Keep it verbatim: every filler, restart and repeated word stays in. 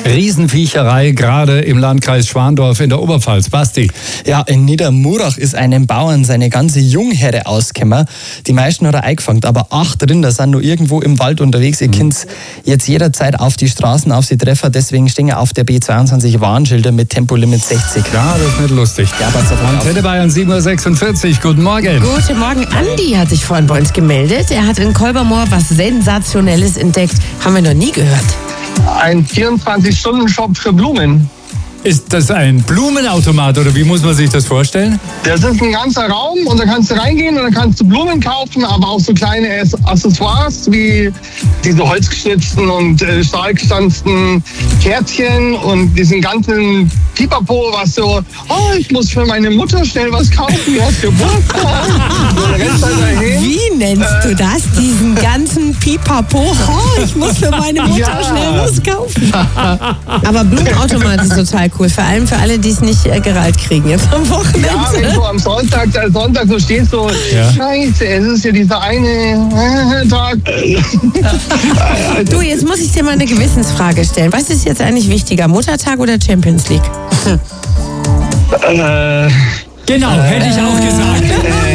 Riesenviecherei, gerade im Landkreis Schwandorf in der Oberpfalz. Basti. Ja, in Niedermurach ist einem Bauern seine ganze Jungherde ausgekommen. Die meisten hat er eingefangen, aber acht Rinder sind nur irgendwo im Wald unterwegs. Ihr mhm. könnt jetzt jederzeit auf die Straßen auf sie treffen, deswegen stehen auf der B zweiundzwanzig Warnschilder mit Tempolimit sechzig. Ja, das ist nicht lustig. Ja, aber Antenne Bayern sieben Uhr sechsundvierzig. Guten Morgen. Guten Morgen. Andi hat sich vorhin bei uns gemeldet. Er hat in Kolbermoor was Sensationelles entdeckt. Haben wir noch nie gehört. Ein vierundzwanzig-Stunden-Shop für Blumen. Ist das ein Blumenautomat oder wie muss man sich das vorstellen? Das ist ein ganzer Raum und da kannst du reingehen und dann kannst du Blumen kaufen, aber auch so kleine Accessoires wie diese holzgeschnitzten und äh, stahlgestanzten Kärtchen und diesen ganzen Pipapo, was so, oh, ich muss für meine Mutter schnell was kaufen, die hat Geburtstag. Wie nennst äh, du das? Diesen ganzen Pipapo, oh, ich muss für meine Mutter ja. schnell was kaufen. Aber Blumenautomat ist total cool, vor allem für alle, die es nicht äh, gereilt kriegen jetzt am Wochenende. Ja, wenn du am Sonntag, der Sonntag so stehst, so, ja. Scheiße, es ist ja dieser eine äh, Tag. Du, jetzt muss ich dir mal eine Gewissensfrage stellen. Was ist jetzt eigentlich wichtiger, Muttertag oder Champions League? Äh, genau, hätte ich auch gesagt.